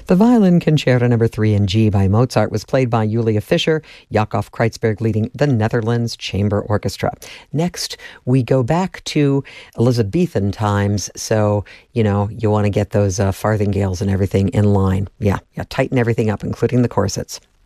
The Violin Concerto No. 3 in G by Mozart was played by Julia Fischer, Jakob Kreutzberg leading the Netherlands Chamber Orchestra. Next, we go back to Elizabethan times, so, you want to get those farthingales and everything in line. Yeah, tighten everything up, including the corsets.